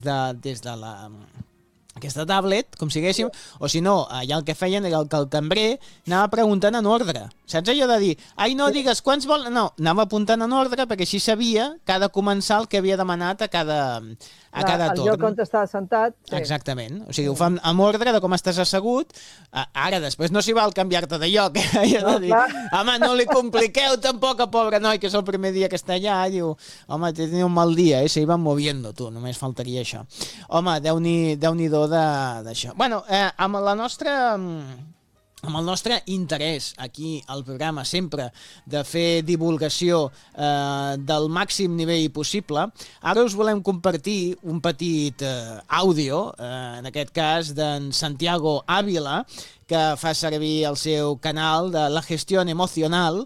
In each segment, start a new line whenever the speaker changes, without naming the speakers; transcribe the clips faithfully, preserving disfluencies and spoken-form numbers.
de, des de la... aquesta tablet, com si diguéssim, o si no, allà el que feien era que el cambrer anava preguntant en ordre. Saps allò de dir, ai, no digues quants vol... No, anava apuntant en ordre perquè així sabia cada comensal que havia demanat a cada, a cada
el
torn.
lloc on estava sentat. Sí.
Exactament. O sigui, ho fan amb ordre de com estàs assegut. Ara, després no s'hi val canviar-te de lloc. Eh? No, dir, home, no li compliqueu tampoc a pobre noi, que és el primer dia que està allà. Diu, home, te tenia un mal dia, eh? Se iban moviendo, tu, només faltaria això. Home, Déu-n'hi-do d'això. Bueno, eh, amb la nostra... amb el nostre interès aquí al programa sempre de fer divulgació eh, del màxim nivell possible, ara us volem compartir un petit eh, àudio, eh, en aquest cas d'en Santiago Ávila, que fa servir el seu canal de La Gestión Emocional,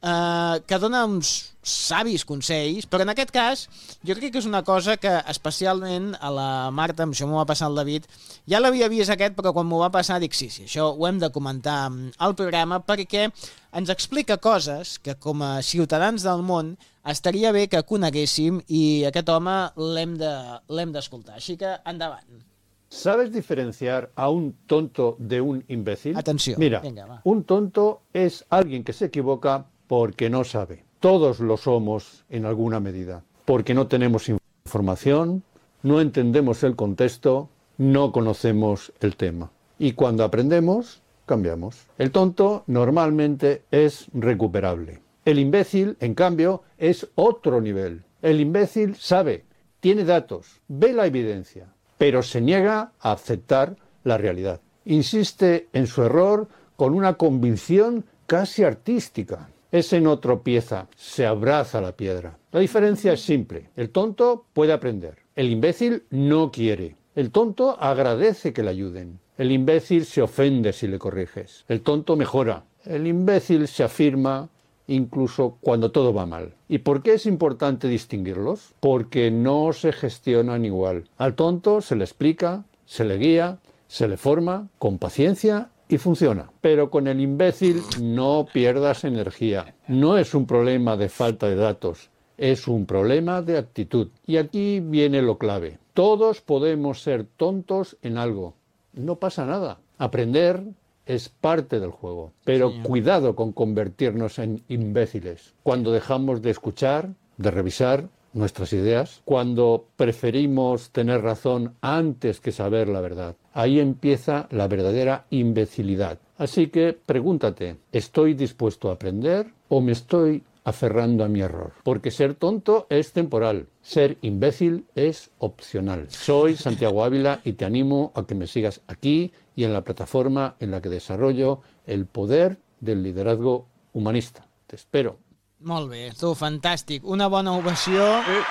eh, que dona uns savis consells, però en aquest cas jo crec que és una cosa que especialment a la Marta, amb això m'ho va passar el David, ja l'havia vist aquest, però quan m'ho va passar dic sí, sí, això ho hem de comentar al programa perquè ens explica coses que com a ciutadans del món estaria bé que coneguéssim i aquest home l'hem de, l'hem d'escoltar, així que endavant.
¿Sabes diferenciar a un tonto de un imbécil?
Atenció.
Mira,
venga, va.
Un tonto es alguien que se equivoca porque no sabe. Todos lo somos en alguna medida, porque no tenemos información, no entendemos el contexto, no conocemos el tema. Y cuando aprendemos, cambiamos. El tonto normalmente es recuperable. El imbécil, en cambio, es otro nivel. El imbécil sabe, tiene datos, ve la evidencia, pero se niega a aceptar la realidad. Insiste en su error con una convicción casi artística. Ese no tropieza, se abraza la piedra. La diferencia es simple. El tonto puede aprender. El imbécil no quiere. El tonto agradece que le ayuden. El imbécil se ofende si le corriges. El tonto mejora. El imbécil se afirma incluso cuando todo va mal. ¿Y por qué es importante distinguirlos? Porque no se gestionan igual. Al tonto se le explica, se le guía, se le forma con paciencia y funciona. Pero con el imbécil no pierdas energía. No es un problema de falta de datos, es un problema de actitud. Y aquí viene lo clave. Todos podemos ser tontos en algo. No pasa nada. Aprender es parte del juego. Pero sí, cuidado con convertirnos en imbéciles. Cuando dejamos de escuchar, de revisar nuestras ideas, cuando preferimos tener razón antes que saber la verdad. Ahí empieza la verdadera imbecilidad. Así que pregúntate, ¿estoy dispuesto a aprender o me estoy aferrando a mi error? Porque ser tonto es temporal, ser imbécil es opcional. Soy Santiago Ávila y te animo a que me sigas aquí y en la plataforma en la que desarrollo el poder del liderazgo humanista. Te espero.
Molt bé, tu, fantàstic. Una bona ovació.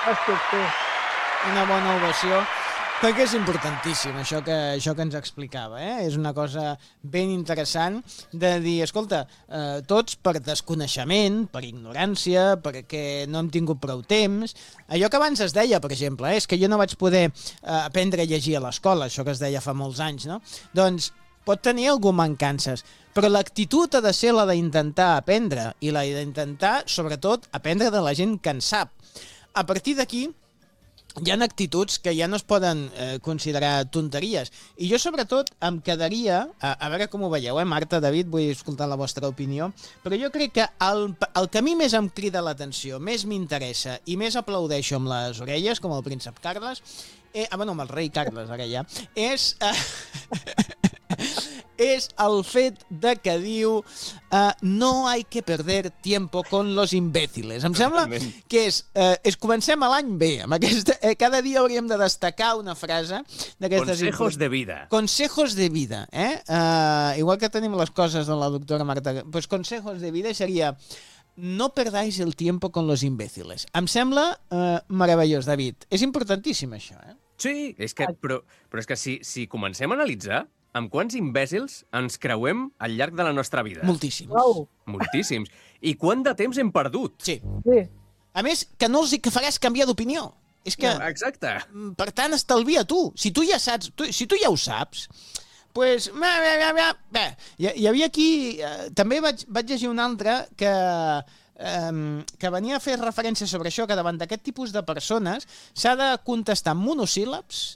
Una bona ovació. Perquè és importantíssim això que, això que ens explicava, eh? És una cosa ben interessant de dir, escolta, eh, tots per desconeixement, per ignorància, perquè no hem tingut prou temps. Allò que abans es deia, per exemple, eh, és que jo no vaig poder eh, aprendre a llegir a l'escola, això que es deia fa molts anys, no? Doncs pot tenir algú mancances, però l'actitud ha de ser la d'intentar aprendre i la d'intentar, sobretot, aprendre de la gent que en sap. A partir d'aquí, hi ha actituds que ja no es poden eh, considerar tonteries. I jo, sobretot, em quedaria, a, a veure com ho veieu, eh, Marta, David, vull escoltar la vostra opinió, però jo crec que el, el que a mi més em crida l'atenció, més m'interessa i més aplaudeixo amb les orelles, com el príncep Carles, eh, ah, bueno, amb el rei Carles, ara ja, és... Eh, és el fet de que diu uh, no hay que perder tiempo con los imbéciles. Em sembla que és, uh, és comencem a l'any bé. Amb aquesta, eh, cada dia hauríem de destacar una frase d'aquestes...
Consejos de vida.
Consejos de vida. Eh? Uh, igual que tenim les coses de la doctora Marta... Pues consejos de vida seria no perdáis el tiempo con los imbéciles. Em sembla uh, meravellós, David. És importantíssim, això, eh?
Sí, és que, però, però és que si, si comencem a analitzar amb quants imbècils ens creuem al llarg de la nostra vida?
Moltíssims.
Wow.
Moltíssims. I quant de temps hem perdut?
Sí.
Sí.
A més, que no els hi que faràs canviar d'opinió. És que,
no, exacte.
Per tant, estalvia tu. Si tu ja saps, tu, si tu ja ho saps, pues, bé, bé, bé, bé, bé. Hi, hi havia aquí, eh, també vaig, vaig llegir un altre que... Um, que venia a fer referència sobre això, que davant d'aquest tipus de persones s'ha de contestar en monosíl·labs